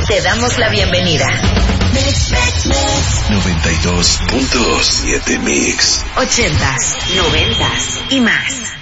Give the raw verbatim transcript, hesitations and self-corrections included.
te damos la bienvenida. noventa y dos punto siete Mix. Ochentas, noventas y más.